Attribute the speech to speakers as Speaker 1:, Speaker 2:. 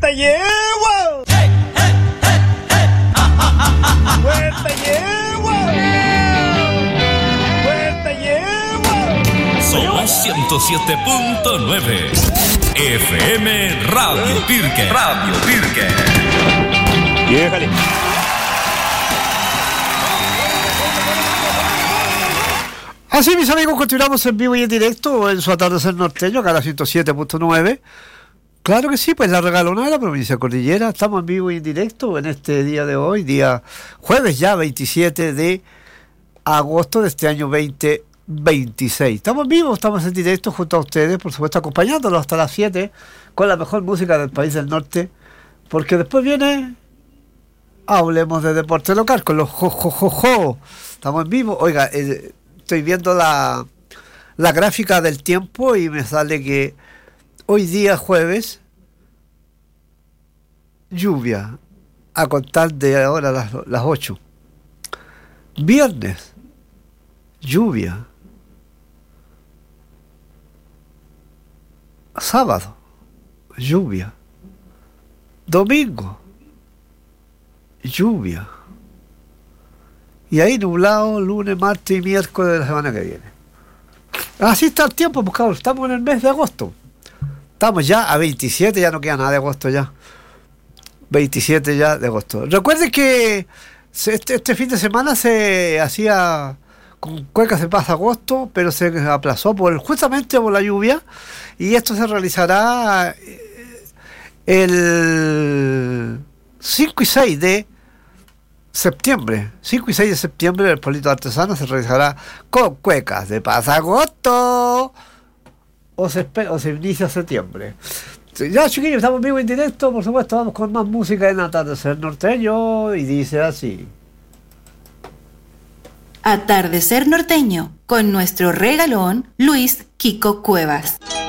Speaker 1: ¡Vuelta yegua! ¡Vuelta yegua! ¡Vuelta yegua!
Speaker 2: Somos 107.9 FM Radio Pirque. Radio Pirque.
Speaker 1: Déjale.
Speaker 3: Así, mis amigos, continuamos en vivo y en directo en su atardecer norteño, acá a la 107.9. Claro que sí, pues la regalona de la provincia cordillera. Estamos en vivo y en directo en este día de hoy, día jueves ya 27 de agosto de este año 2026. Estamos en vivo, estamos en directo junto a ustedes, por supuesto, acompañándolos hasta las 7 con la mejor música del país del norte, porque después viene Hablemos de Deporte Local con los jo. Estamos en vivo. Oiga, estoy viendo la gráfica del tiempo y me sale que hoy día jueves, lluvia, a contar de ahora las 8. Viernes, lluvia. Sábado, lluvia. Domingo, lluvia. Y ahí nublado lunes, martes y miércoles de la semana que viene. Así está el tiempo, pues cabrón, estamos en el mes de agosto. Estamos ya a 27, ya no queda nada de agosto ya. 27 ya de agosto. Recuerden que este fin de semana se hacía con Cueca Se Pasa Agosto, pero se aplazó justamente por la lluvia, y esto se realizará el 5 y 6 de septiembre. 5 y 6 de septiembre el Pueblito Artesano se realizará con Cuecas de Pasa Agosto, o se inicia septiembre. Ya, chiquillos, estamos vivos en directo, por supuesto. Vamos con más música en Atardecer Norteño, y dice así:
Speaker 4: Atardecer Norteño, con nuestro regalón Luis Kiko Cuevas.